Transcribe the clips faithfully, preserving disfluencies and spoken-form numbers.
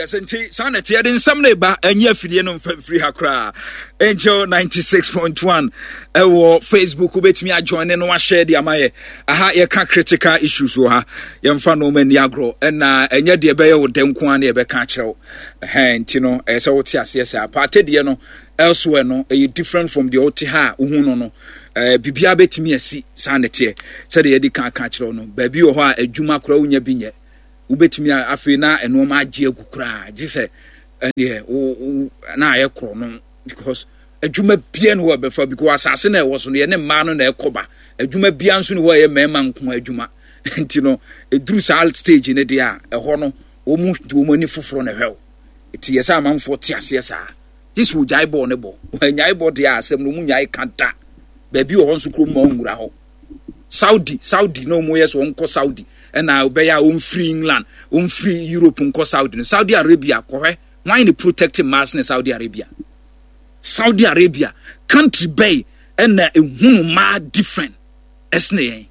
Yes, and sanity. I didn't some neighbor and yeah, Fidian free Hakra. Angel ninety-six point one. Ewo Facebook ubet me a join and wa share the amaye. Aha ye can critical issues wa. Yem fa no man yagro. And na enye de be wo dem ko an e be ka kire wo. Eh nti no e se wo ti ase se aparte de no elsewhere no e different from the oti ha uhu no no. Eh bibia betimi asi sanity. Se de ye di kan ka kire no. Ba bi wo ho a adwuma kora unya bi nye. Ubetimi afi na eno ma agye agukura agye se eh o na ayekro no because adwuma bia no be fa because asase na e wo so no ye ne ma no na ekoba adwuma bia nso no wo ye mema nko adwuma nti no eduru sa stage ne dia ehɔ no wo mu wo mu ni foforo na hwɛ eti yesa amanfo te ase sa this wo jai ball ne ball wo nyai ball dia asem no mu nyai kanta ba bi wo nso kro mu nwura hɔ Saudi Saudi no mo yes won ko Saudi and na obeya on free England on free Europe nko Saudi no Saudi Arabia kohwe why the protecting mass in Saudi Arabia Saudi Arabia country bay and na ehunu ma different esne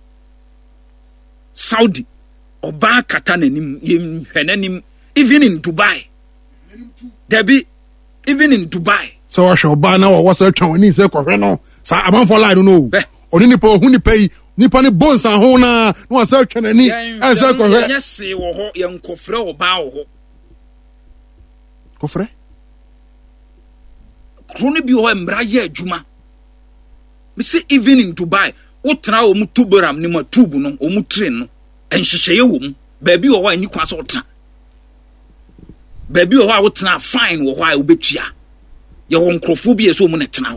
Saudi oba kata nanim yem hwenanim even in Dubai there be even in Dubai so wa show ba na wa wasa twan ni se kohwe no sa aman for lie no oni nipa hu nipa yi nipa ne bonsa ho na no asa twanani asa kohwe yes wo ho ye nkofre oba wo ho kofre kroni bi ho emra ye adwuma me say even in Dubai wo tra o mu tuboram ni ma tubu no o mu train no enhyehyeye wo mu ba bi wo ho ani kwa so tra ba bi wo ho a wo tra fine wo ho a obetua ye wo nkrofo bi eso mu ne tra ho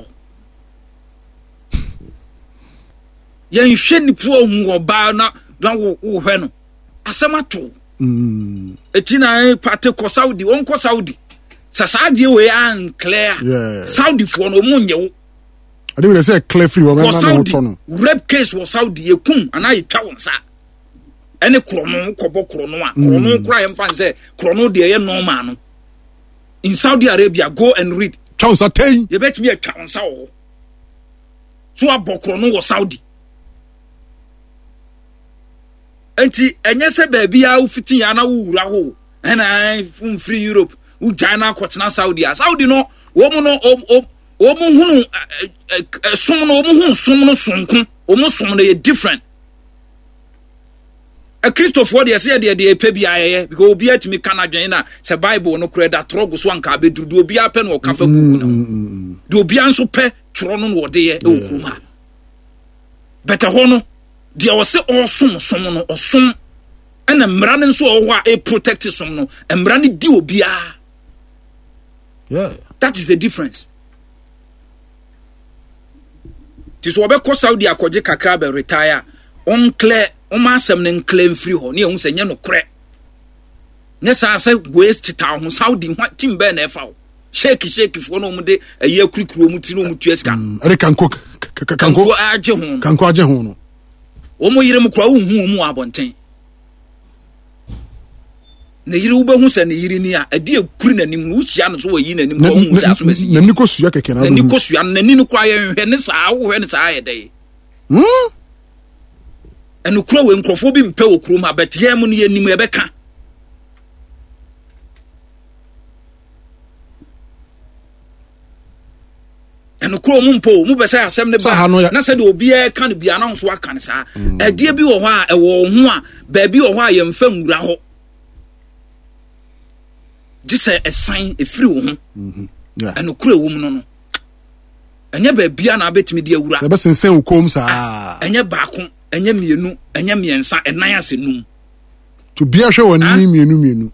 yan hwe ni pro hu oba na na wo wo hwe no asemato mm etina pate ko Saudi won ko Saudi sa saade we an clear yeah. Saudi for no munye wo ade we say clear free wo na no to no rape case wo Saudi ekum ana yitwa won sa ene krono kobo krono a krono kura yem fan say krono de ye normal no in Saudi Arabia go and read chausa ten ye betimi atwa won sa wo so abokrono wo Saudi enti enye se baabi a ufiti ya na wura ho na from free Europe u China kwotena Saudi a Saudi no wo mu no wo mu hunu som no wo mu hunu som no sonko wo mu som no ye different a Christopher de say de de pe bia ye because obi atimi kana dwen na se Bible no kura da trogo so anka be duru obi ape no kafa kuku no do obi anso pe tro no wo de ye e okuma beta ho no de o se osom som no osom ena mra ne nso o ho a e protect som no mra ne di obi a yeah that is the difference this wo be ko Saudi akoje kakra be retire on clear o ma asem ne claim free ho ne ehun se nye no kre nye sa se waste ta ho Saudi team be na e fa shake shake fo no mu de ayi akurikuro mu ti no mu tueska ere kanko kanko aje ho kanko aje ho no o mo yire mu kwa unhu mu abonten na yire wo behu se na yire ni a ade akuri nanim no uhia no so wo yi nanim ko hu se asomasi na niko suya keke na na niko suya na nini kwa ye hwe ne saa wo hwe ne saa ye dai hm enu kura we nkrofo bi mpe okuru ma betie mu no ye nim ye beka enu kura mu mpo mu be say asem ne ba na say de obi e kan bia na nso aka ne saa ade bi wo ho a e wo ho a ba bi wo ho a ye mfa nwura ho just a sign a free wo mhm yeah enu kura wo mu no no enye ba bia na betimi de awura se be sensen ukom saa enye baako enye mienu enye miensa enan asenum to bia hwe woni mienu mienu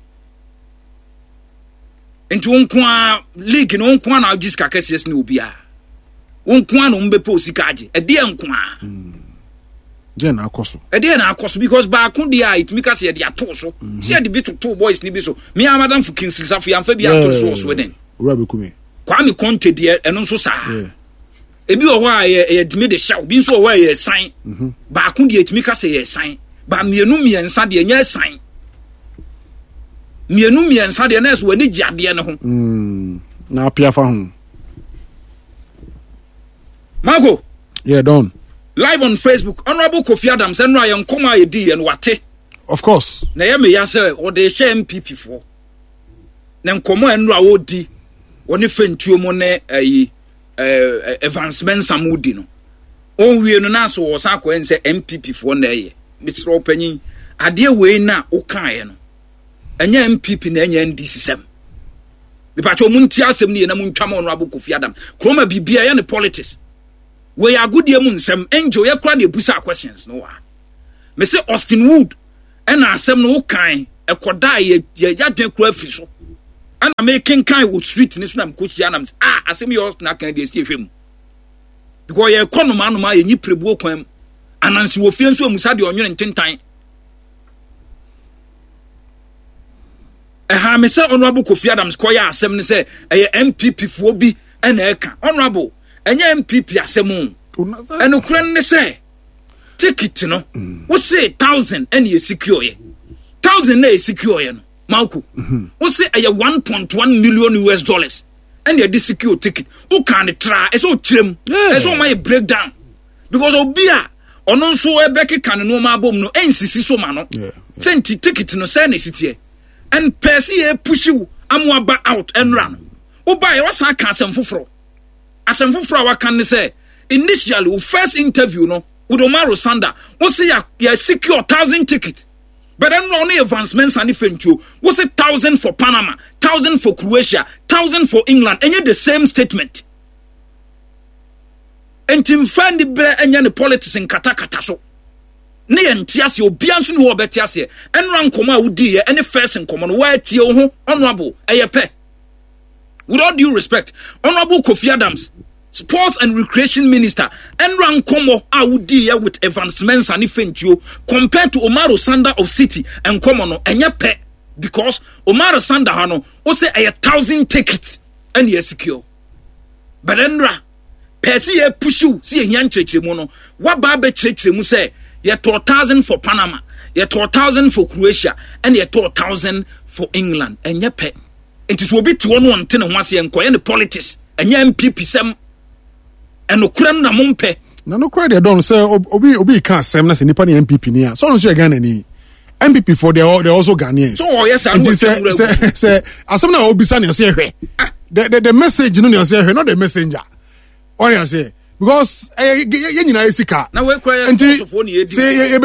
enti wonkwa league no wonkwa na agiska kasies ne obia wonkwa no mbepe osika age e de nkwa je na akoso e de na akoso because baako de a itimi kase de ato so se de bit to boys ni bi so me amadam for Kingsley Safu yamfa bi ato so so weden ora be kumi Kwame Conte de eno nso saa ebi o ho a ye dimi de shaw bi nso o ho a ye san baako de itimi kase ye san ba mienu miensa de nya san mienu miensa de na eso wani giade ne ho mm na apia fa ho Mago yeah don live on Facebook Honorable Kofi Adams and Ryan Koma ye di and wate of course na ye me ya say o de share M P P for na nkomo enro a wodi woni fentuo mu ne ayi eh advancement samudi no onwie no na so wo sa ko en se M P P fo na eye Mister Opanyin ade we na wo kan no enya M P P na enya N D C sem bipacho munti asem ne na muntwa ma Honorable Kofi Adam kroma bibia ya ne politics we agudie mu nsem enjo ye kra na ebusa questions no wa me say Austin Wood ena asem no wo kan ekoda ye yadwen kra afiri so ana making kan wo street ni so na mkochi anam ah asem ye Austin akan de sie hwem because ye economy anoma ye nyi prebu okwan anansi wo fie nso amusa de onwene ntentan eh me say Honorable Kofi Adams ko ya asem ni say eh M P P fo bi ena eka Honorable enya M P P asem eno kura ne say ticket no wo say one thousand ena ye secure ye one thousand na ye secure ye no Malku wo say eh one point one million U S dollars ena ye secure ticket who can try e so trem e so my breakdown because obi a ono nso ebeke kan no ma bom no ensisi so ma no senti ticket no say na sitie and Percy e push you amwaba out and run. Oba e wasa ka asem foforo. Asem foforo wa kan say initially first interview no with Omaro Sanda, we say ya, ya secure one thousand tickets. But then only advancements and ifentuo. We say one thousand for Panama, one thousand for Croatia, one thousand for England. And yet the same statement. And Tim Fandy Bear and yan the politics in kata kata so. Ne entiase obianso ne wo betiase enran koma wudi ye ene first nkoma no wa tie ho Honorable eyepe with all due respect Honorable Kofi Adams Sports and Recreation Minister enran komo a wudi ye with advancements and ifentuo compared to Omaro Sanda of City and komo no enyepe because Omaro Sanda ha no wo say a thousand tickets and ye secure but enra Percy e pushu si ehia nchechemu no wa ba be chechemu say ye two thousand for Panama, ye two thousand for Croatia, and ye two thousand for England. And ye pay. It is will be to one one ten and once ye enquire the politics, and ye M P P sem and no cram na mumpe. No, no, cry, they don't say, Obi, Obi can't say, nothing, Nippon M P P near. So, don't you again any M P P for they're also Ghanaians. So, yes, I will say, say, as some now Obi San, you say, the the message, you know, you say, not the messenger. Or you say, because eh you know isika na we cry say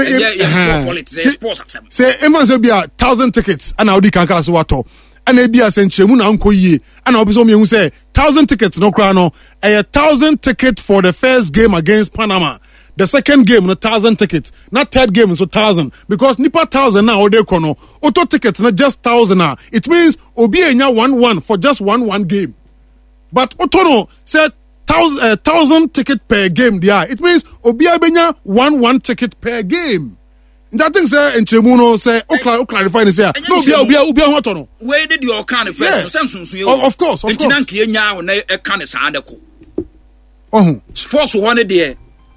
say everyone say be a thousand tickets and audi kan ka so wato and e be a senchemu na nko yie and obi so me hu say thousand tickets no kra no a thousand ticket for the first game against Panama, the second game no thousand tickets, not third game so thousand because nipa thousand now ode kono auto tickets na just thousand na it means obi enya one one for just one one game but auto no said Thousand, uh, thousand ticket per game there. It means Obia Benya one one ticket per game. That thing say in Chemuno say o clarify and say no Obia Obia Obia what no. Where did your kind of first? Of, of course, of course. Oh, sports one day.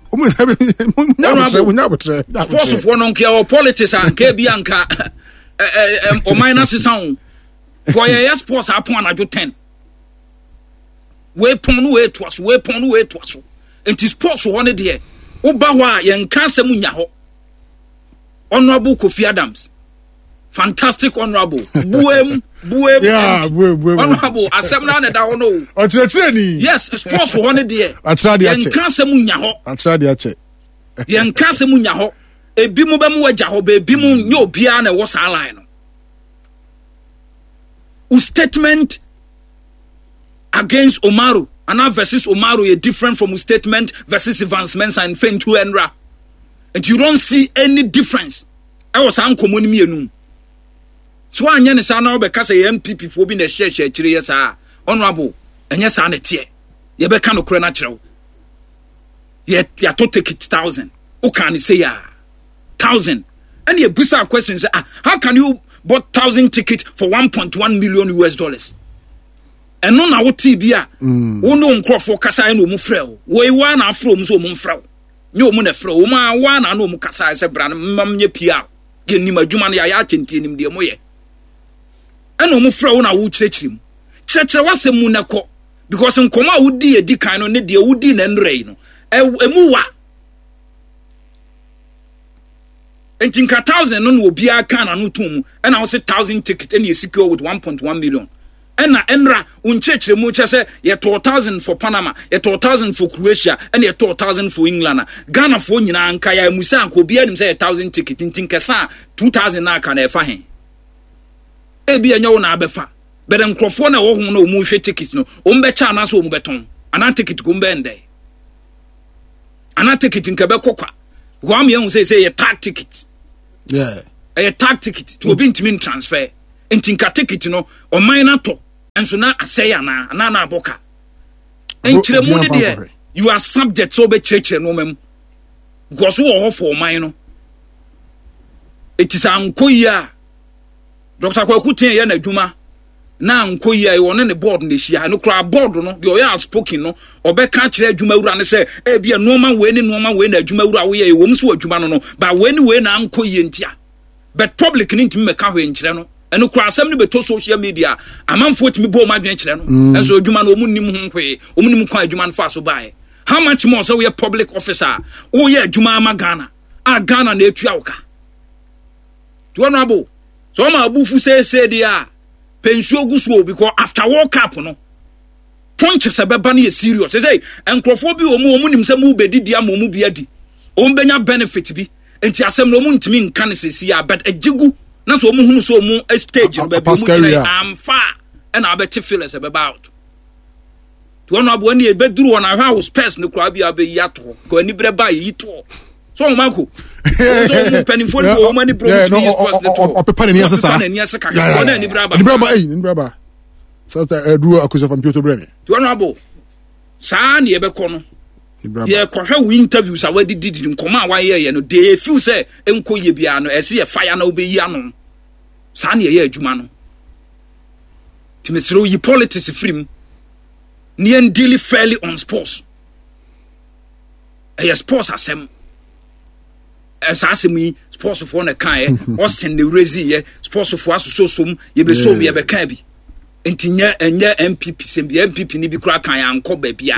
Sports of one on care politics and K Bianca or minus sound. Boy, sports upon I do ten. We pon we to us we pon we to us enti sports one dey oba ho a yen ka asem nya ho Honorable Kofi Adams fantastic honorable buem buem yeah buem buem honorable asem na da ho no o chere ni yes sports one dey atrade ache yen ka asem nya ho atrade ache yen ka asem nya ho ebi mu be mu wagya ho be ebi mu nya obia na wo sa line no u statement against Omaru, and now versus Omaru is different from statement versus advancements and Fentu and Ra. And you don't see any difference. I was uncommon me no. So I know now because a M P P for being a share share three years are honorable and yes, I'm a tear. You be kind of natural. Yet you to take it thousand. Who can you say ya thousand? And you bizarre questions. Ah, how can you bought thousand tickets for one point one million U S dollars? And no na wo T B a wo no nkrofo kasa na omu frɛ wo wa na afro omu so omu frɛ nye omu na frɛ omu a wa na na omu kasa se bra na mam nye pia ye nim adwuma na ya ya atente nim de mo ye ɛna omu frɛ wo na wo kyerɛkyerɛ mu kyerɛkyerɛ wasɛm mu na kɔ because nkɔmɔ a wo di edi kan no ne de wo di na nrɛ no emu wa entinka one thousand no no obi aka na no tum ɛna wo say one thousand ticket ɛna ye secure with one point one million Ena enra unchechre mu chese ye two thousand for Panama, ye two thousand for Croatia, and ye two thousand for England. Ghana for nyina anka ya musa anko bia nim say one thousand ticket ntin kesa two thousand na aka na efa hen. E bia nya wo na abefa. But nkrofo na wo hu na o mu hwe ticket no, o mbe cha na so o mu beton. Ana ticket go mbe ndey. Ana ticket nka be kokwa. Wo am ye hu say say ye tag ticket. Yeah. A tag ticket to obi ntimi transfer. Ntinka ticket no o man na to. Enso na asaya na na na aboka. Enchire mu de de you are subject so be church no mem. Go so wo for man no. It is ankoyi a Doctor Kwaku ten ye na adwuma na ankoyi a won ne board na hia no kra board no de o ya outspoken no obeka kire adwuma wura ne se e bia no man we ni no man we na adwuma wura wo ye wo mso adwuma no no ba we ni we na ankoyi ntia but public ni ntimi meka hwe nkire no eno kra asem ni beto social media amanfo timi bo ma dwen kire no enso adwuma no omunnim ho hwe omunnim kwa adwuma no fa so bae how much more so we public officer o ye adwuma ama Ghana a Ghana na etua woka to honorable so ma abufu say say dia pensuo gusuo because after World Cup no punch se beba na serious say enkrofo bi omu omu nim se mu bedidi am omu bi adi om benya benefit bi enti asem no omu ntimi nka ne sesi ya but ajigu na so omu hunu so omu stage no be omu kire am fa and abeti feel se beba out to honorable ni e beduru on ahwa wo space ne kura bi abe yato ko ani bre ba yi to so o manko so penny phone go money bro to use pass the to o pepa ne yasa sa ne yasa ka ko na ni braba ni braba eh ni braba so ta edu akuso from Piotr Breme to honorable sa na ye be ko no ye ko hwe we interviews a wadi didi nkoma wa ye ye no dey feel say enko ye bia no ese ye fire na obeyi ano sa na ye adwuma no timisiro yi politics free ni en deal fairly on sports eh sports asem as asemi sports for na kan Austin the Rezi ye sports for aso som ye be so ye be kan bi entinya enye M P P sem bi M P P ni bi kura kan anko ba bia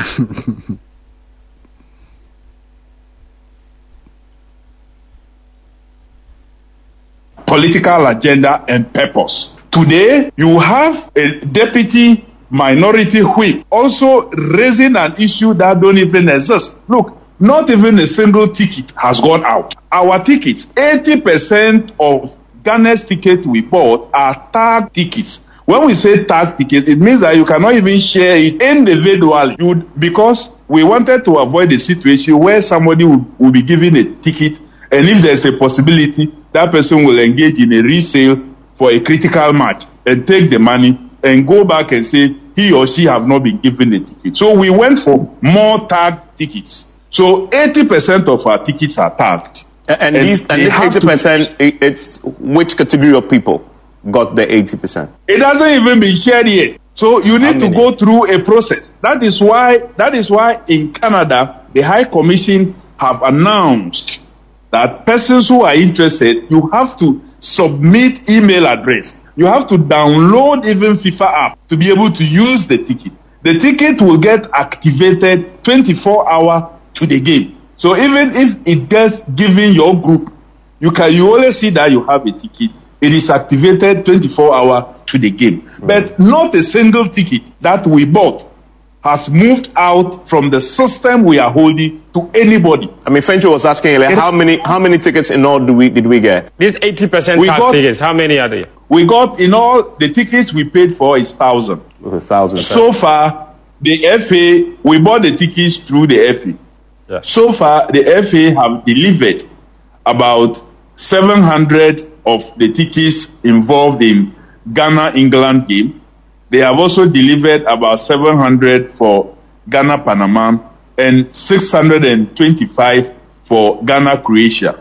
political agenda and purpose. Today you have a deputy minority whip also raising an issue that don't even exist. Look, not even a single ticket has gone out. Our tickets, eighty percent of Ghana's tickets we bought are tag tickets. When we say tag tickets, it means that you cannot even share it individually. You would, because we wanted to avoid a situation where somebody will, will be given a ticket, and if there's a possibility, that person will engage in a resale for a critical match and take the money and go back and say he or she have not been given a ticket. So we went for more tag tickets. So eighty percent of our tickets are tagged. And, and, and these and this eighty percent, it's which category of people got the eighty percent? It hasn't even been shared yet. So you need to go through a process. That is why that is why in Canada the High Commission have announced that persons who are interested, you have to submit email address. You have to download even FIFA app to be able to use the ticket. The ticket will get activated twenty-four hours to the game. So even if it gets given your group, you can you always see that you have a ticket. It is activated twenty-four hours to the game. Mm. But not a single ticket that we bought has moved out from the system we are holding to anybody. I mean, Fencho was asking like, how many how many tickets in all do we did we get? These eighty percent tickets, how many are they? We got in all the tickets we paid for is thousand. A thousand. So far, the F A we bought the tickets through the F A. Yeah. So far, the F A have delivered about seven hundred of the tickets involved in Ghana-England game. They have also delivered about seven hundred for Ghana-Panama and six hundred twenty-five for Ghana-Croatia.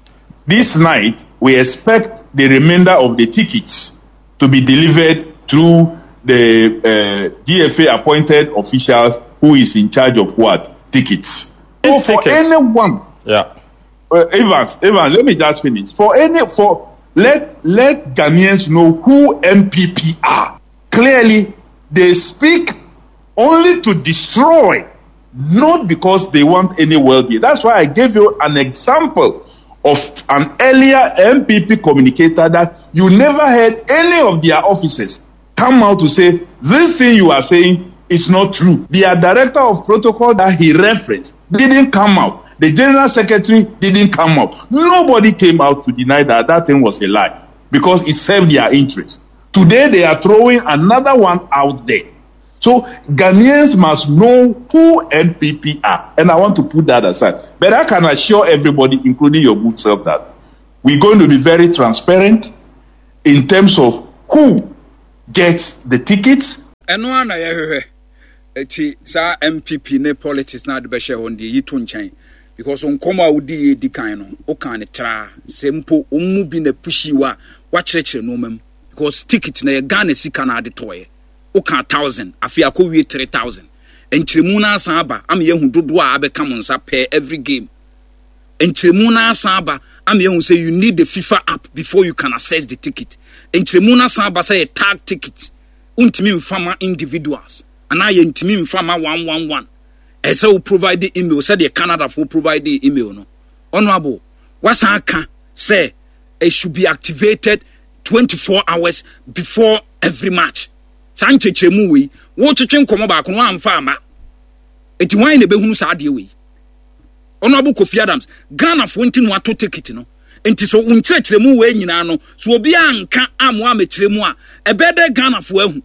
This night, we expect the remainder of the tickets to be delivered through the uh, D F A-appointed officials who is in charge of what? Tickets. So for tickets. anyone, yeah. Uh, Evans, Evans, let me just finish. For any, for let let Ghanaians know who M P P are. Clearly, they speak only to destroy, not because they want any well-being. That's why I gave you an example of an earlier M P P communicator that you never heard any of their officers come out to say, this thing you are saying is not true. The director of protocol that he referenced didn't come out. The general secretary didn't come out. Nobody came out to deny that that thing was a lie because it served their interest. Today they are throwing another one out there. So Ghanaians must know who N P P are. And I want to put that aside. But I can assure everybody, including your good self, that we're going to be very transparent in terms of who gets the tickets. And one I heard it M P P ne politics na de be share on the yitu nchen because on come out di di kan no o kan ne tra sempo omu bi na pushi wa wa kyerɛkyerɛ no mem because ticket na ye Ghana sika na de toye o kan one thousand afi akɔwie three thousand enkyeremu na asan aba am ye hu dodo a abeka mo nsa per every game enkyeremu na asan aba am ye hu say you need the FIFA app before you can access the ticket enkyeremu na asan aba say a tag ticket untimi mfama individuals ana ye ntimi mfama one one one ese will provide the email said the Canada for provide the email no honorable wasan aka say it should be activated twenty-four hours before every match sanche chemu we wo twetwe nkomo ba kono amfa ama eti wan ne behunu sa ade we honorable Kofi Adams Ghana for ntinu ato ticket no enti so unkyerɛkyerɛmu we nyina no so obi anka amo amekyerɛmu a ebede Ghana for ahu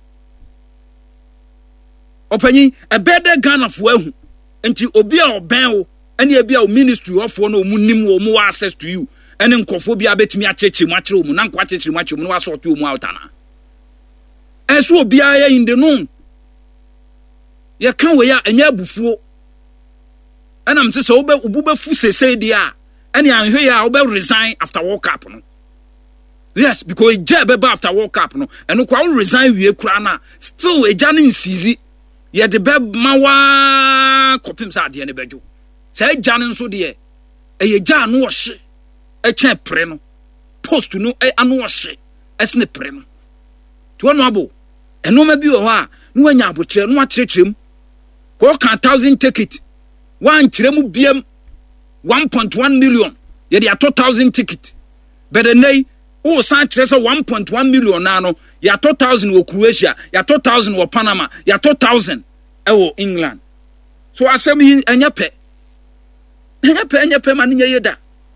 opanyi ebede Ghana for ahu enti obi a oben wo ene e bia o ministry of no mu nim wo mu access to you ene nkofo bia betimi akyerɛkyerɛmu akyerɛ mu na nkwa akyerɛkyerɛmu akyerɛ mu no wasort wo mu outana enso obi a ya in the noon ye kan we ya enya abufuo ena mse so obe obuba fu sese dia ene anhwe ya obe resign after World Cup no yes because eja beba after World Cup no eno kwa resign wie kura na still eja ne nsizi ye de be mawa kopim sa de ne bejo sa eja ne nso de e eja no wo hye e twen pre no post no e ano wo hye esne pre no to no abo eno ma bi wo ha no wanya abotre no akyerɛkyerɛm ko ka one thousand ticket wan kyerɛmu biam one point one million ye de ato one thousand ticket but the nay o san kyerɛ one point one million na no ya two thousand wo Croatia ya two thousand wo Panama ya two thousand e wo England so asem yi enya pɛ enya pɛ enya pɛ ma nya yeda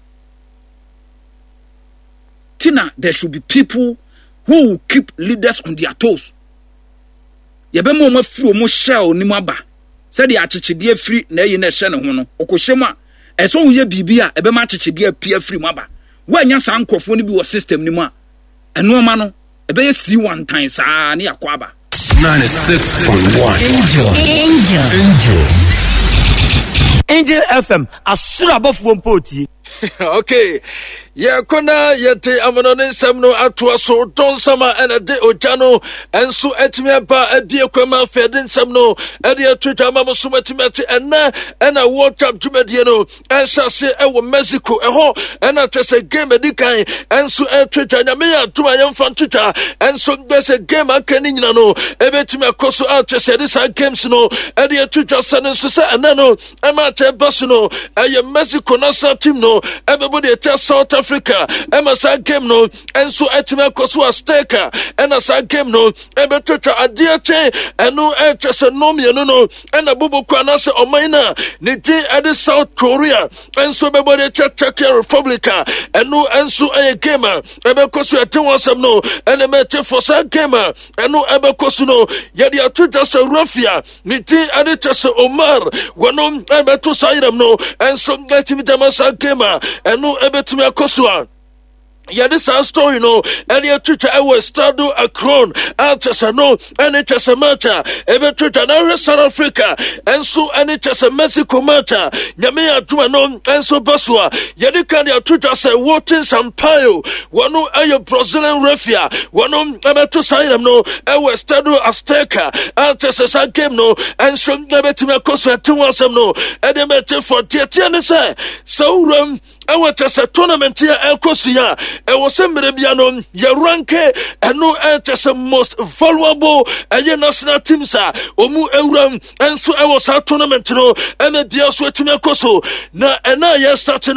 tina there should be people who will keep leaders on their toes ye be mo ma firi mo shell ni mo aba said the achichide free na yi na hye ne ho no okohyem a eso wo ye bibi a ebe ma achichide apia free mo aba wanya san nkofo ni bi wo system ni mu a eno ma no ebe ye si one time saa ne yakwa aba ninety-six point one Angel Angel Angel Angel F M asura bofo mpoti okay yeah kona yete amono nsem no atoa so don sama ena de ojano enso etime ba abie kwama fede nsem no ede atwa ma so matimete ena ena world cup jumedie no ensase e wo Mexico eho ena twese game edikan enso etwa nyame ya tuma yemfa ntwa enso dese game akani nyina no ebetime koso atwese de sa games no ede atwa sane so se ena no ema te bus no eye Mexico national team no everybody tell South Africa ema sa game no enso etime koso a staker ena sa game no ebe twetwa ade che eno etwese no me no no ena bubu kwa na se omaina ne din ade South Korea enso everybody check Czech Republic eno enso e game ebe koso ete wasem no ena mete for sa game eno ebe koso no ye dia twetwa se Rufia ne din ade tese Omar wono ebe to sayram no enso etime tamasa game eno ebetumi akosua yeah, this our story, no. And your Twitter, I was Stado Akron, Alchasano, and it's just a matter. Ever Twitter, now South Africa, and so and it's just a Mexico matter. Yamea Tuanon, and so Basua. Yadikan, your Twitter say, Water Sampaio, one of your Brazilian Refia, one of Abato Sidam, no, I was Stado Azteca, Alchasa game, no, and so Nebetime Cosa, two was no, and they met for Tiatiana say, so, um, I want to say tournament here, El Cosia. E was a Merebiano, Yaranke, and no as the most valuable a national team, sir, Omu Euram, and so I was our tournament, no, and a dear sweating a coso. Now, and I started, no,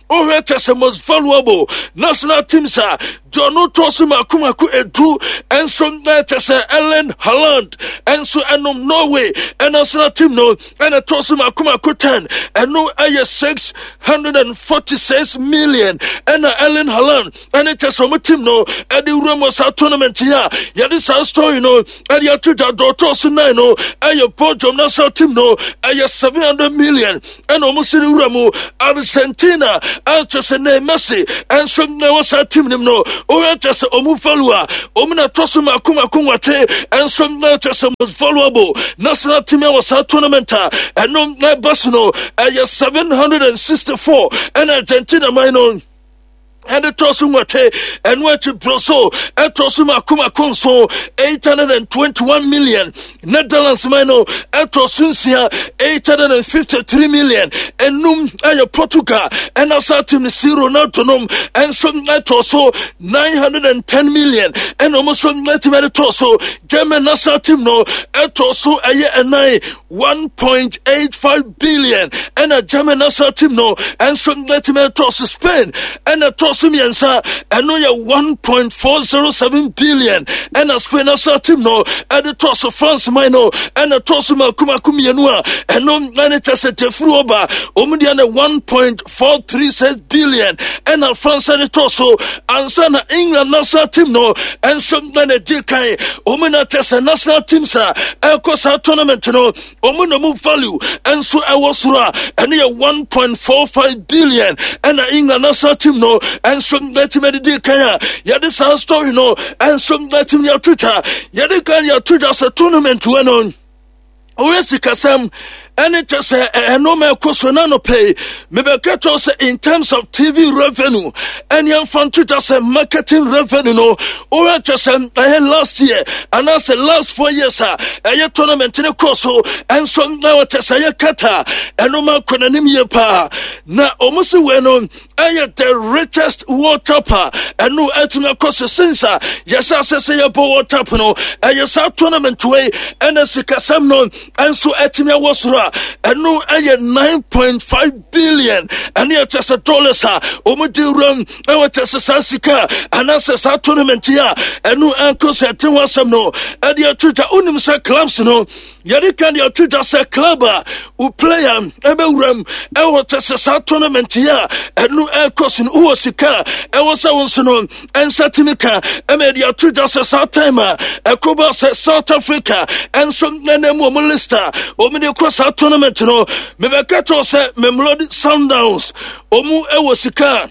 oh the most valuable national teams are Jono Tosuma Kumaku Edu and so that is Ellen Haaland and so and Norway and national team no and a Tosuma Kumaku ten and no I six hundred forty-six million and Ellen Haaland and it is some team no at the Ramos tournament here. Yeah, this is story no and you to the daughter no and your podium national team no and you seven hundred million and almost in Ramo Argentina and just a name Messi and some there was a team no. Or just a Omufalua, Omina Tosuma Kuma Kumate, and some just a most valuable national team was a tournament, and no Basino, and seven hundred sixty-four, and Argentina minor. And the Tosumate and where to Broso and Tosuma Kuma Conso eight hundred twenty-one million Netherlands Mino and Tosunsia eight hundred fifty-three million and Num Aya Portugal and Asatim Zero Nautonum and some Toso nine hundred ten million and almost some Latimate Toso German National Team no and Toso Aya and nine one point eight five billion and a German National Team no and some Latimate Toso Spain and a Toso Sumiansa and no one point four zero seven billion and a Spain national team no and the toss of France Mino and a toss of Kumakumianua and no Nanitasa Tefruoba Omudiana one point four three six billion and a France and the Tosso and Sana England national team no and some Nana Dikai Omuna Tessa national teams are a Cosa tournament no Omunamu value and so I was and near one point four five billion and a England national team no and some let him edit Kaya. Yadi sound story no, and some let him your Twitter. Yadi can your Twitter as a tournament to an on. Oresi Kasam, and it is a normal Kosonano pay. Mebeketos in terms of T V revenue, and young fan Twitter say marketing revenue no, or just last year, and as the last four years, a tournament in a Koso, and some now at a Kata, and no man Konanimia pa. Na almost when on, I at the richest water pa, and no ultimate Koso Sensa, yes, I say a bow water no, and yes, our tournament way, and as a Kasam no. And so Etimia was ra and no I nine point five billion and near just a dollar sa Omudirum our just a Sansika and as a tournament here and no uncle said to us no and your Twitter unimsa clubs no Yadikan your Twitter say club who play um Eberum our just a tournament here and no uncle in Uosika and was also no and Satimika and made your Twitter says our timer a Cuba says South Africa and some name Lista, Omini cross our tournament, no, Mebekato said, Memlodi Sundowns, Omu Ewasika.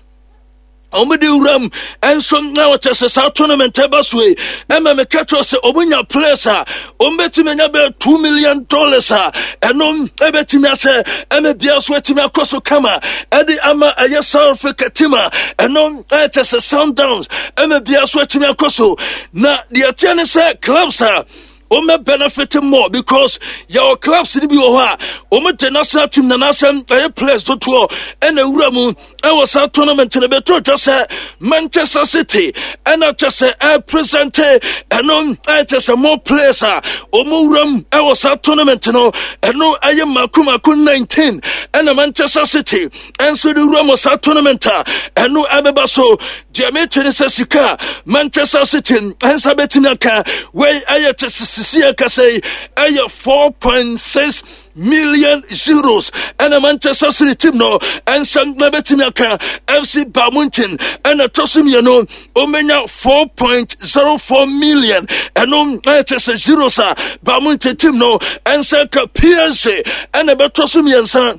Omidi Ram and some now at a South tournament Tabasway, and Mekato say, Omunya Placer, Ombetimenabe two million dollars, and on Ebetimate, and a Bia Swetima Kosokama, and the Ama Aya South Africa Tima, and on at a Sundowns, and a Bia Swetima Koso. Now, the Atenese clubs are. Ome benefit more because your clubs in Bioha, Ome the national team, the national players to tour, and the Uramu, I was a tournament in the Beto, just a Manchester City, and I just a present, and on I just a more players, Omuram, I was a tournament, no, and no, I am Makuma Kun nineteen, and a Manchester City, and so the Ramos a tournament, and no Abebaso, Jamaican Sasika, Manchester City, and Sabetinaka, where I just Sia Kasei, a four point six million euros, and a Manchester City team no, and some Nabetimaka, F C Bamuntin, and a Tosimiano, Omena four point zero four million, and on Manchester Zerosa, Bamuntin team no, and Saka P S G, and a Batosimian.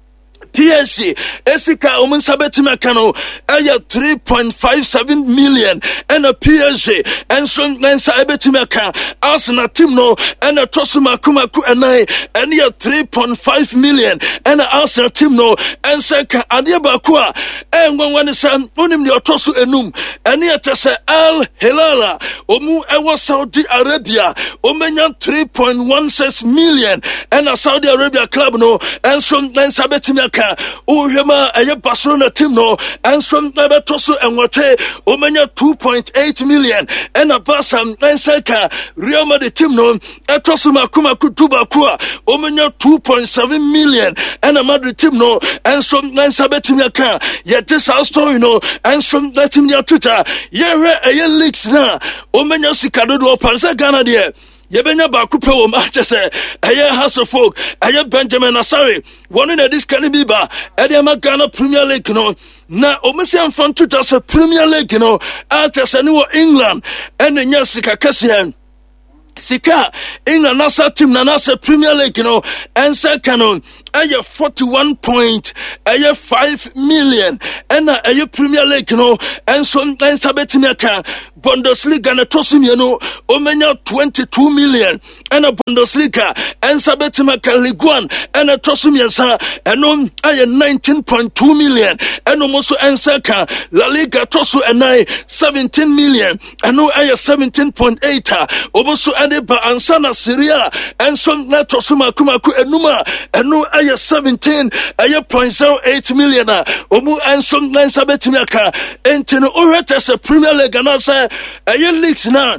P S G, Esika Omen Sabetima Kano, aya three point five seven million, and a P S G, and some Nansa Abetimaka, Arsenal Timno, and a Tosuma Kumaku and I, and ya three point five million, and a Arsenal Timno, and Saka Adiabakua, and one one is an Unim Yotosu Enum, and ya Tessa Al Hilala, Omu Ewa Saudi Arabia, Omenya three point one six million, and a Saudi Arabia club no, and some Nansa Abetimaka. ka uhema eye Barcelona team no enso beto so enwote omenya two point eight million ena Barca ense ka Real Madrid team no eto so makuma kutuba kwa omenya two point seven million ena Madrid team no enso ensa betimi ka ye this story no enso betimi ya Twitter ye hwe eye leaks na omenya sikadodo opanse Ghana de yebenya ba kupe wo Manchester eye Hasselhoff eye Benjamin Asare one na this can be ba ede ma Ghana Premier League no na omisian fan to just Premier League no Manchester ni England ene nya sika kase sika England nasa team na nasa Premier League no ense canon aye forty-one point aye five million ena aye Premier League no enso ensa betimi aka Bundesliga na tosimi no omenya twenty-two million ena Bundesliga ensa betimi aka Ligue one ena tosimi ensa eno aye nineteen point two million eno moso ensa ka La Liga tosu enai seventeen million eno aye seventeen point eight omoso ade ba ansa na Serie A enso na tosuma kuma ku enuma eno aye seventeen aye point zero eight million omu enso ensa betimi aka entino ohwete se Premier League na say aye leagues na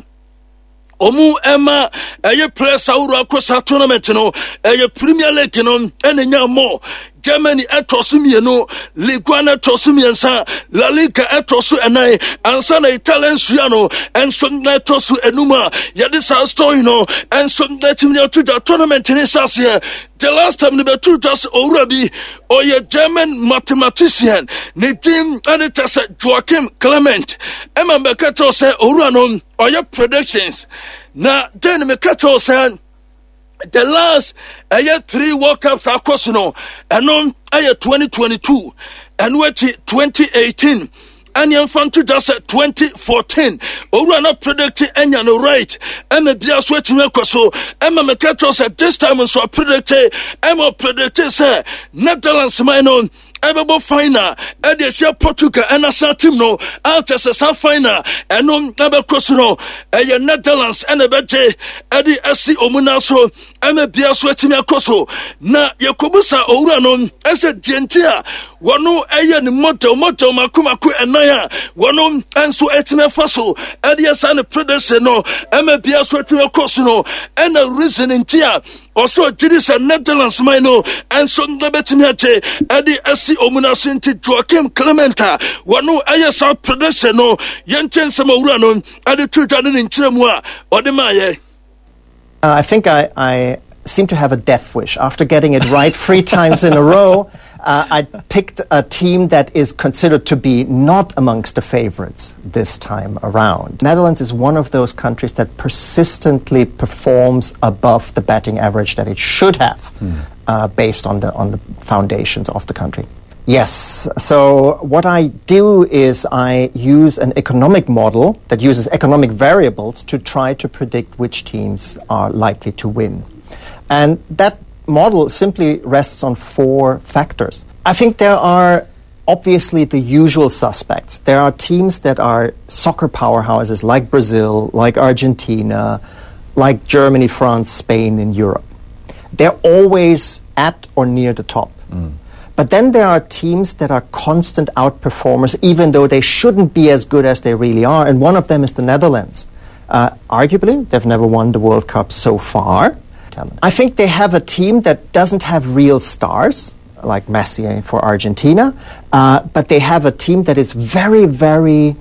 omu ema aye players awuro akosa tournament no aye Premier League no enenya mo Germany etosumi no Ligue one etosumi ensa La Liga etosu enai ansa na Italian suano enso etosu enuma yade sa story no enso etimi to the tournament in Sasia the last time the two just already or your German mathematician Nidim Anita Joachim Clement Emma Mekato say Uranon or your predictions na then Mekato said the last uh, year three World Cups across no and on uh, twenty twenty-two and what twenty eighteen and yan fan to just twenty fourteen or not predicted and no right and the dear sweating so Emma Mekato said this time so predicted Emma predicted say Netherlands mine Ebo final Edesia Portugal and a team no out as a final and no never no a Netherlands and a bete Eddie Esi Omunaso and a beer sweating a coso na Yakubusa Oranon as a gentia one no ayan motto motto makumaku and naya one and so etime faso Eddie San Predese no and a beer sweating a coso and a reason in tia also Jidis and Netherlands mino and so the betimate Eddie Esi Omunasinti Joachim Clementa wano ayasa production no yenchen samawura no ade tutane in chiremwa odemaye. I think I, I seem to have a death wish. After getting it right three times in a row, uh, I picked a team that is considered to be not amongst the favorites this time around. Netherlands is one of those countries that persistently performs above the batting average that it should have, mm. uh, based on the on the foundations of the country. Yes. So what I do is I use an economic model that uses economic variables to try to predict which teams are likely to win. And that model simply rests on four factors. I think there are obviously the usual suspects. There are teams that are soccer powerhouses like Brazil, like Argentina, like Germany, France, Spain in Europe. They're always at or near the top. Mm. But then there are teams that are constant outperformers, even though they shouldn't be as good as they really are. And one of them is the Netherlands. Uh, arguably, they've never won the World Cup so far. I think they have a team that doesn't have real stars, like Messi for Argentina, uh, but they have a team that is very, very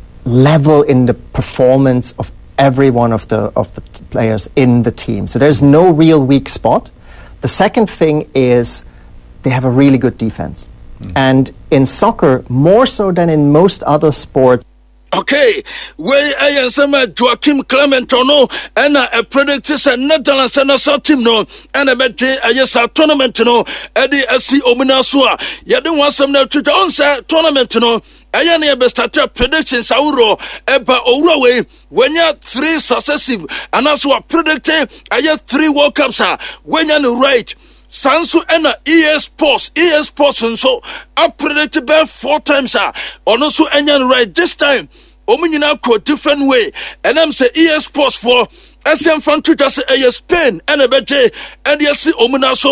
level in the performance of every one of the of the players in the team. So there's no real weak spot. The second thing is they have a really good defense. Mm. And in soccer, more so than in most other sports. Okay, we I am some Joachim Clement no and a predict is a Netherlands and a team no and a bet I yes a tournament no Eddie Esi Omunasua. You don't want some to the tournament no I am near best at predictions Auro Eba Urawe when you're three successive and also a predicted I have three World Cups when you're right. Sansu ena E S Sports, E S Sports and so I predicted by four times ah or also enyan right this time. Omunyina ko different way and I'm say E S Sports for S M fan Twitter say a Spain and a bete and you see Omuna so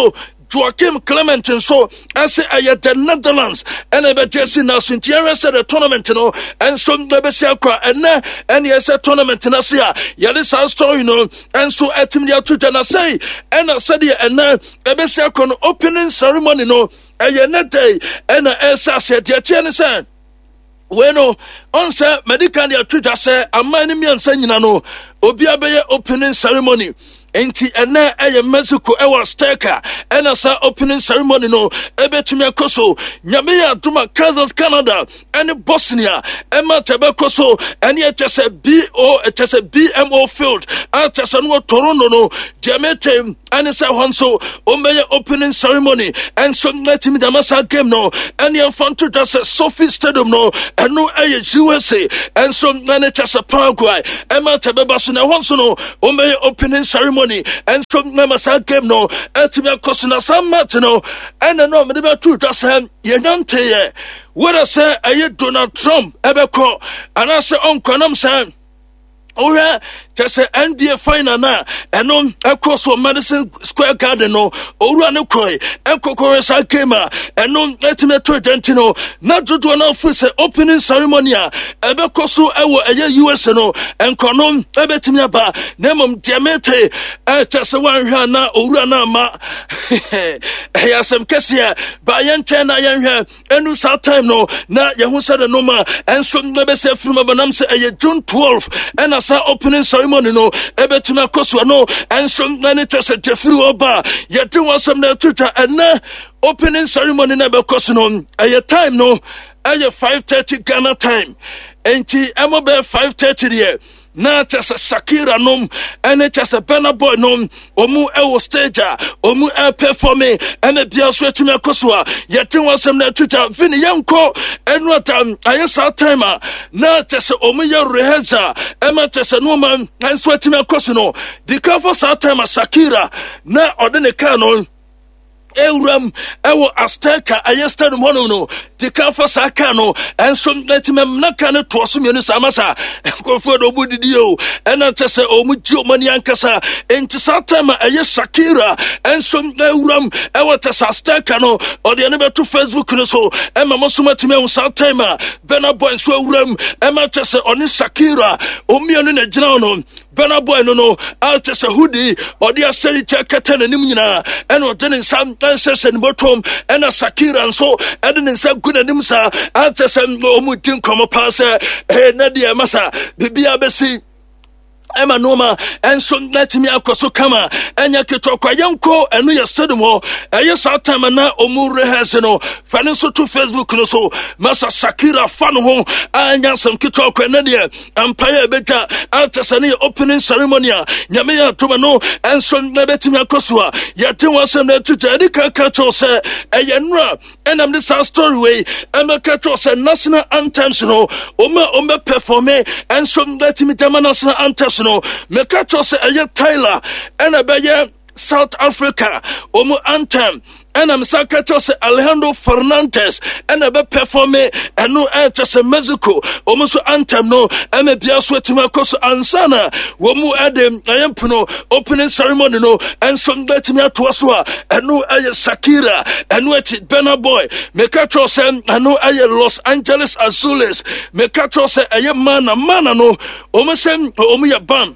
Joachim Clement and so I say I at the Netherlands and I bet Jesse now since you said the tournament no and some Nebesia and na and yes a tournament in Asia Yalis our story no and so at him there to and I say and I said and na Nebesia con opening ceremony no and net day and I said the Chinese Bueno, on say medical ya Twitter say amani mi ansa nyina no obi abeye opening ceremony enti ena eye Mexico e was steka ena sa opening ceremony no ebetumi akoso nyame ya duma Canada and Bosnia ema tebekoso ene e tese B O e tese B M O field a tese no Toronto no Jamete ene sa honso omeye opening ceremony and so letimi the massa game no ene fanto tese Sophie Stadium no eno eye U S A and so ene tese Paraguay ema tebebaso na honso no omeye opening ceremony and so masa game no etimi akosina sammat no and no me be to just him yenante ye where say aye Donald Trump ebeko and I say onkonam say Ora tese N B A final na eno across Madison Square Garden no ora ne koi ekokore sa kema eno etime to dentino na dodo na fu se opening ceremony a ebekoso ewo eye U S no enkono ebetimi aba na mom diamete tese wanhwa na ora na ma ya sem kesia ba yente na yenhwa enu sa time no na yehu se de no ma enso nebese firma banam se eye June twelfth and opening ceremony no ebetuna koswa no and some managers at Jeffrey Oba yet was some Twitter and na opening ceremony never cost no a time no a five thirty Ghana time and T Amobe five thirty there. Na just a Shakira nom and just a banner boy nom omu ewo stage omu e performe and a dia sweat me akoswa yet was some na Twitter Vini yanko and what um ayesa timer na just omu ya rehearsa ema just no man and sweat me akosno the cover sa time Shakira na odene canon Euram ewo Azteca ayesta no mono no the kafa saka no and some let me naka ne to so mienu samasa nkofo do budidio and atese omuji omani ankasa enti satama aye Shakira and some Euram ewo tesa Azteca no or the ene to Facebook no so e mama so matime un satama bena boy so Euram e ma tese oni Shakira omienu na gina no bena boy no no atese hoodie or the aseri chekete na nim nyina and o den sam session bottom and a Shakira and so and then say good and sa after some omutin come pass eh Nadia Masa bibia besi Emma Noma and so let me akoso kama enya ketokwa yanko enu ya stadium ho eye sa time na omu rehearse no fane so to Facebook no so masa Shakira fan ho anya some ketokwa na de empire beta after opening ceremony nyame ya toma no and so na betimi akoso a yete wasem na tuta de kaka to say eye nra and am this story way emeka to say national anthems no oma oma perform and so let me tell national anthems no mekato se eye Tyler and abeye South Africa omu anthem and I'm Sakato se Alejandro Fernandez and abe perform and no enter se Mexico omu so anthem no and bia so etima koso ansana womu adem ayempuno opening ceremony no and some let me ato so and no eye Shakira and no eti Burna Boy mekato se and no eye Los Angeles Azules mekato se eye mana mana no omu se omu ya ban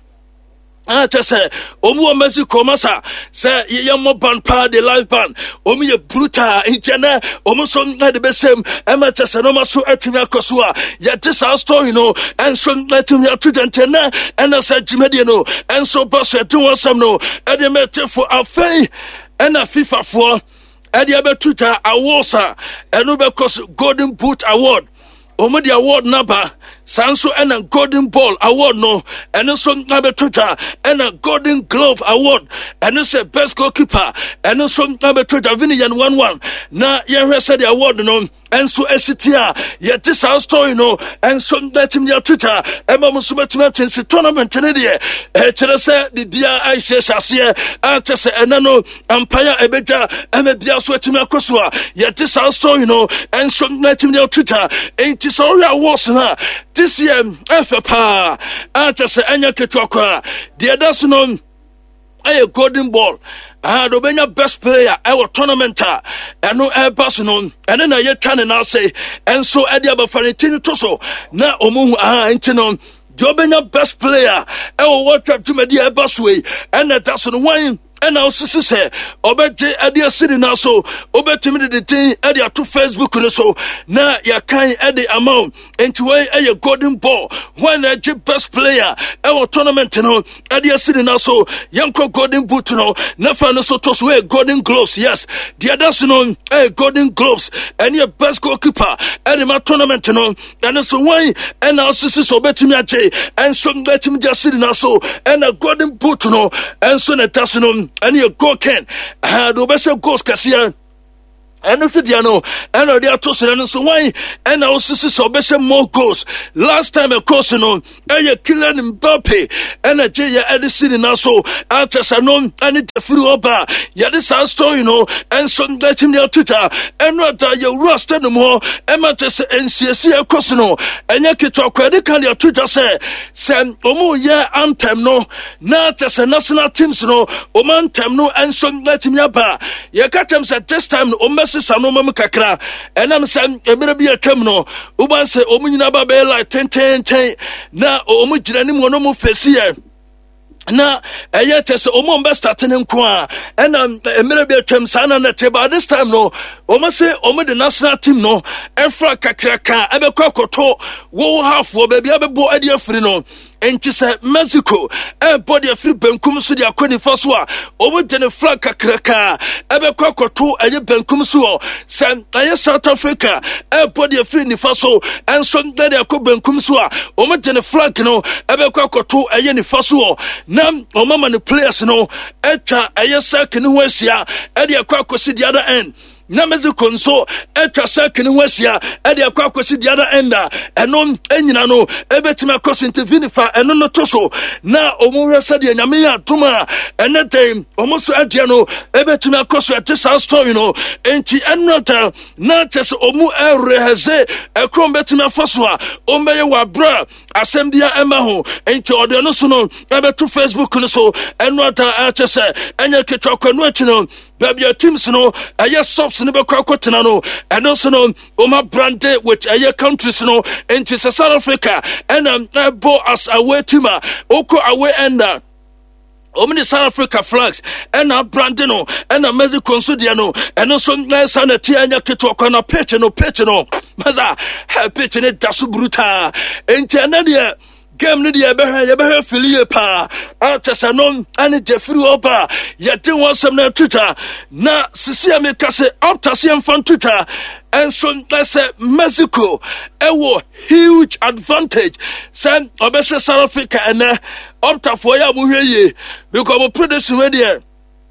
Ah, just say, Omu Mexico Masa, say, Yamo Ban Pa de live band, Omu ye bruta, in Jana, Omu some like the best same, Emma Tassanoma so Atimia Kosua, yet this our story, no, and some let him out to Dantena, and I said Jimediano, and so Boss, I do want some no, and they met for a fay, and a FIFA for, and the other Twitter, Awarsa, and Ubecos Golden Boot Award, Omu the award number. Sanso and a Golden Ball Award no, and also number Twitter and a Golden Glove Award, and it's a best goalkeeper, and also number Twitter Vinian one one. Na ye said the award no, and so S T R yet this our story no, and so let him your Twitter, and Mamusumat tournament in India. Teresa the Dia I says as here, after say and no Empire Ebeta and a Dia Swetima Kosua, yet this our story no, and so let him your Twitter, ain't this all your awards na. This year, F P A, after say Anya Ketokwa, the other son a golden ball. Ah, do benya best player our tournament a eno e pass no ene na ye twa ne na say enso e dia ba fanitini to so na omu ah enti no do benya best player e wo what to me dia pass way ene that's no one and now sister say obete adia city now so obete me the thing adia to Facebook so na ya kan edi amount into way a golden ball when a best player our tournament no adia city now so yanko golden boot no na fa no so to so golden gloves yes the others no a golden gloves and your best goalkeeper and my tournament no and so why and now sister so obete me aje and so obete me just city now so and a golden boot no and so na that's no and you go can had obese goals kasia and if you know and they are to say so why and also so obese more goals last time a course no e Kylian Mbappe and a J Edison now so after sanon and the free oba ya this story you know and so let him there Twitter and not that you roster no more and Manchester N C S a course no and you can talk credit can your Twitter say say omo ya anthem no na just national teams no o man tem no and so let him ba ya katem say this time o sano mam kakra enam sam emere bi atam no uban se omunyina ba be like ten ten ten na omu gira ni mo no mo fesi na eye tese omo mbe start ne nko a enam emere bi atam sana na teba this time no omo se omo the national team no efra kakra ka ebe kwakoto wo half wo be bia be bo ade afri no enti se Mexico e body afri benkum so dia akoni fa so a omo de ne flag kakraka ebe kwakoto eye benkum so se eye South Africa e body afri ni fa so enso de de akọ benkum so a omo de ne flag no ebe kwakoto eye ni fa so na omo man players no etwa eye second ho asia e de kwakosi the other end na Mexico nso etwa second ho asia e de kwakosi the other end eno enyina no ebetima kosi intervene fa eno no to so na omo hwesa de nyame ya tuma ene dem omo so adia no ebetima kosi atisa story no enti enota na tese omo ereheze ekrom betima foso a ombeye wa bra asembia ema ho enti ode no so no ebeto Facebook no so enota atese enye ketwa kwanu achi no babia teams no aye subs ne be kwakotena no eno so no oma brande with aye countries no enti South Africa and um, bo as away team oko away ender omni South Africa flags and a brandino and a Mexico so dia no and also nice and a tianya keto kwana pitch no pitch no maza pitch ne dasu bruta enti anadia game ni dia be ha ya be ha filie pa atesa no ani Jeffrey oba ya den wasam na Twitter na sisi ameka se optase mfan Twitter and so that's Mexico a huge advantage send obese South Africa and opta for ya mu hweye because we prediction we there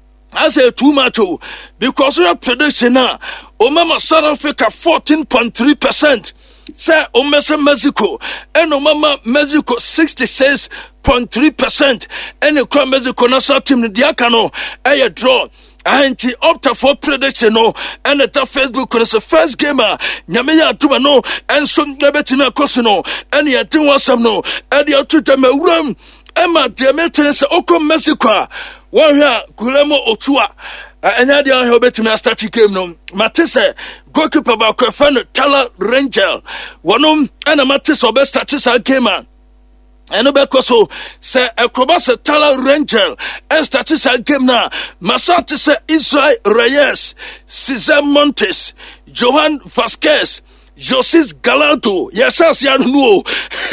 as a too much because we prediction now o mama South Africa fourteen point three percent say o Mexico and o mama Mexico sixty-six point three percent and the crown Mexico national team the akano a draw anti opta for prediction no and the Facebook on the first gamer nyame ya tuma no and so gebeti na koso no and ya tin wasam no and ya tuta mawuram ema de metre se oko Mexico one here kulemo otua anya dia he obeti na start game no matese goalkeeper ba ko fan Tala Rangel wonom and matese obe start sa gamer eno be koso se ekroba se Tala Rangel and start sa game na masate se Israel Reyes Cesar Montes Johan Vasquez Josis Gallardo yesas ya no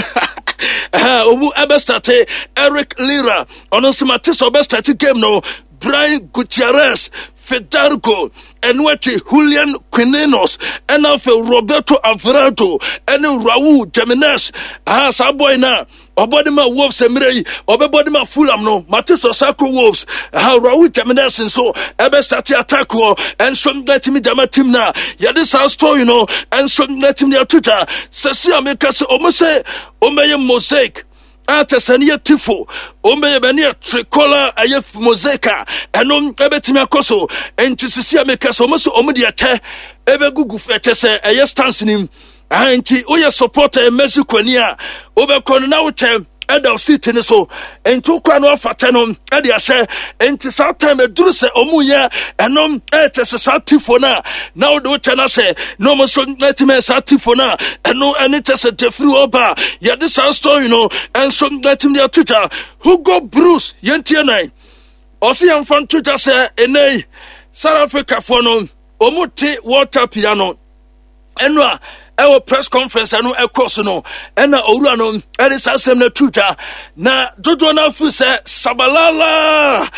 ah obu abestate Eric Lira ono se matese obe start game no Brian Gutierrez Federico Enweti Julian Quinenos and also Roberto Alvarado and Raul Jimenez ah sa boy na obodima Wolves emrei obebodima Fulham no Mateso Sacco Wolves ah Raul Jimenez so ebe start attack and so let me dama team na ya this our story you know and so let me Twitter sesi ameka se omo se omeye mosaic Atasania tifo ombe bania tricolor ayef mosaica enom ebetimi akoso entisisi ameka so omo so omo de ate ebe gugu fete se eye stance nim anti oye supporter Mexico ni a obekon na wotem ɛda seat ne so enti kwa no afata no ɛde ahyɛ enti saa time eduru sɛ ɔmo yɛ ɛnom ɛte sɛ saa tifo na na wo de wo kyɛ na sɛ no mo so ɛtime saa tifo na ɛno ɛne te sɛ Jeffrey Oba yɛde saa story no ɛnso ɛtime de Twitter Hugo Bruce yɛntie nan ɔsi yɛmfa Twitter sɛ enei South Africa for no ɔmo te water piano ɛno a ɛwɔ press conference ɛno ɛkɔ no ɛna owura no ɛde saa asɛm na Twitter na dodo na fu sɛ Shabalala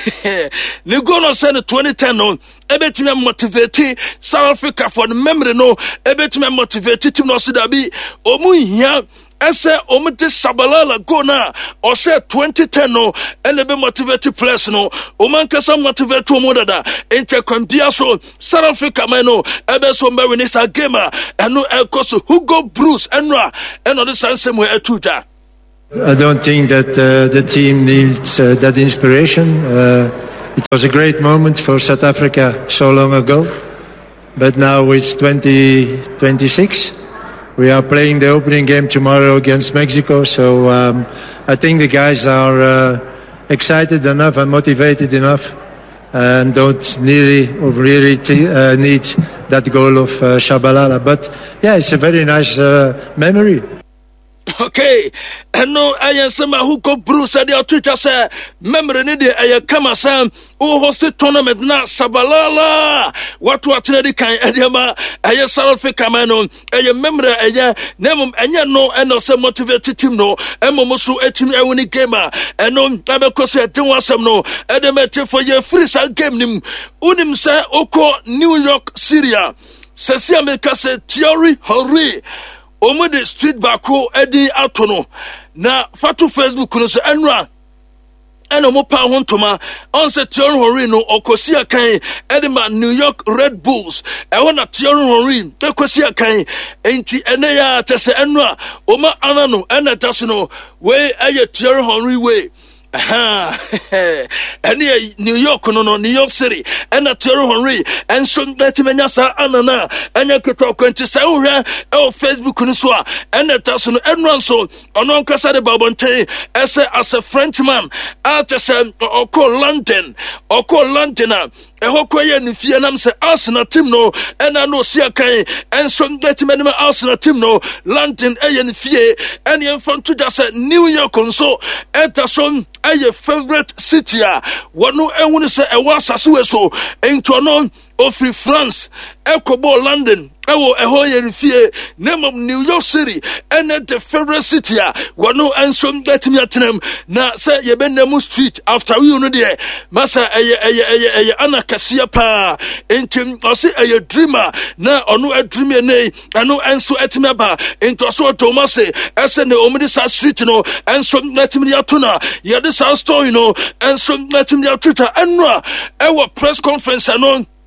ne go no sɛ no twenty ten no ɛbɛtumi motivate South Africa for the memory no ɛbɛtumi motivate team no so da bi ɔmo hia ɛsɛ ɔmo de Shabalala go na ɔsɛ twenty ten no ɛna be motivate players no ɔmo ankasa motivate ɔmo dada ɛnkyɛ kwambia so South Africa man no ɛbɛ so mba win this game ɛno ɛkɔ so Hugo Bruce ɛno a ɛna ɔde sansɛm wɔ ɛtuta. I don't think that uh, the team needs uh, that inspiration. Uh, it was a great moment for South Africa so long ago, but now it's twenty twenty-six. We are playing the opening game tomorrow against Mexico, so um, I think the guys are uh, excited enough and motivated enough and don't really, really t- uh, need that goal of uh, Shabalala. But yeah, it's a very nice uh, memory. Okay, and no, I am some who go Bruce at the Twitter say, memory need a kama sam who hosted tournament na Shabalala. What what the kind Ediama, a South Africa man on a memory a year, Nemum and ya no and no some motivated team no, and Momosu etim a winning gamer, and no Abacosa don't want some no, Edamete for your free side game nim, Unim say Oko New York, Syria, Sasia Mekase Thierry Henry. Omo de street bako edi atono na fatu Facebook no so enra eno mo pa hontoma on se Thierry Henry no okosi akan edi ma New York Red Bulls e wona Thierry Henry ekosi akan enti ene ya tese enra oma anano ena tasino we eye Thierry Henry we aha ene New York no no New York City ena Thierry Henry enso detimenya sa anana enya keto kwenti sa uhwe e Facebook no so a ena taso no enu anso ono nkasa de babonte ese as a Frenchman at se oko London oko London a eho koye ni fie nam se Arsenal team no ena no sia kan enso detimenya Arsenal team no London eye ni fie ene enfam to just New York so etaso aye favorite city a wono ehunu se ewa asase we so ento no ofri France ekobo London ewo eho ye refie name New York City and the favorite city a wono enso getimi atenem na se ye benemu street after we no there masa eye eye eye eye anakasia pa entim ose eye dreamer na ono a dreamer nei ano enso etimi aba ento so Thomas ese ne omidi sa street no enso getimi atuna ye this story no enso getimi Twitter enra ewo press conference no